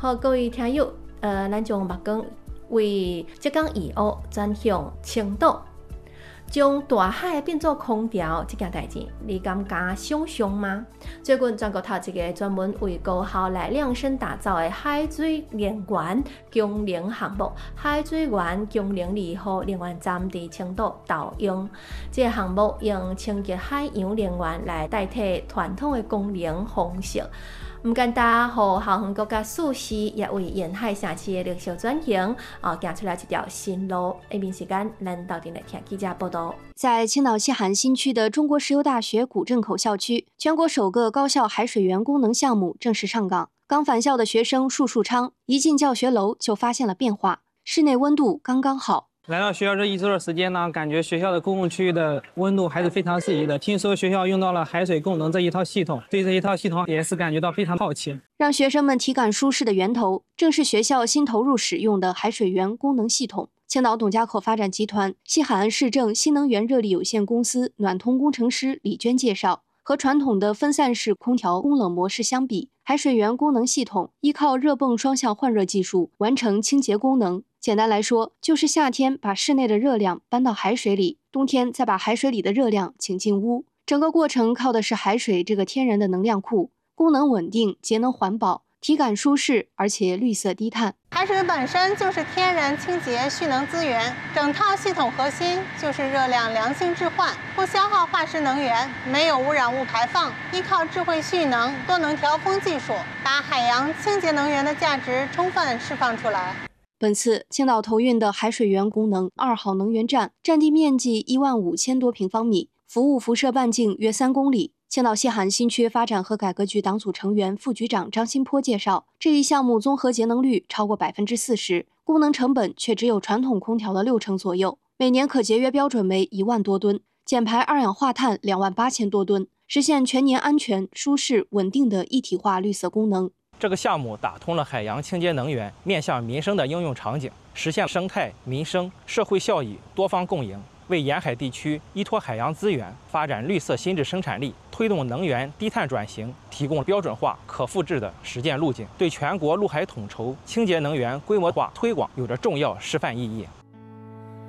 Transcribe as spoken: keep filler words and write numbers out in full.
好，各位听友，呃，咱将目光为浙江义乌转向青岛。将大海变作空调这件代志，你敢敢想象吗？最近全国头一个专门为高校来量身打造的海水能源功能项目——海水源功能二号能源站伫青岛导用。这个项目用清洁海洋能源来代替传统的供能方式。唔简单，互校园国家术士也为沿海城市的绿色转型啊，行出来一条新路。下面时间，咱到底来听记者报道。 在青岛西海岸新区的中国石油大学古镇口校区，全国首个高校海水源功能项目正式上岗。刚返校的学生束树昌一进教学楼就发现了变化，室内温度刚刚好。 来到学校这一周的时间呢，感觉学校的公共区域的温度还是非常适宜的。听说学校用到了海水供能这一套系统，对这一套系统也是感觉到非常好奇。 让学生们体感舒适的源头，正是学校新投入使用的海水源功能系统。青岛董家口发展集团西海岸市政新能源热力有限公司暖通工程师李娟介绍，和传统的分散式空调供冷模式相比，海水源功能系统依靠热泵双向换热技术完成清洁功能。简单来说，就是夏天把室内的热量搬到海水里，冬天再把海水里的热量请进屋。整个过程靠的是海水这个天然的能量库，功能稳定、节能环保、体感舒适，而且绿色低碳。 海水本身就是天然清洁蓄能资源，整套系统核心就是热量良性置换，不消耗化石能源，没有污染物排放，依靠智慧蓄能、多能调峰技术，把海洋清洁能源的价值充分释放出来。 本次青岛投运的海水源功能二号能源站占地面积一万五千多平方米，服务辐射半径约三公里。青岛西海岸新区发展和改革局党组成员、副局长张新坡介绍，这一项目综合节能率超过百分之四十，功能成本却只有传统空调的六成左右，每年可节约标准为一万多吨，减排二氧化碳两万八千多吨，实现全年安全、舒适、稳定的一体化绿色功能。 这个项目打通了海洋清洁能源面向民生的应用场景，实现生态、民生、社会效益多方共赢，为沿海地区依托海洋资源发展绿色新质生产力、推动能源低碳转型提供标准化、可复制的实践路径，对全国陆海统筹清洁能源规模化推广有着重要示范意义。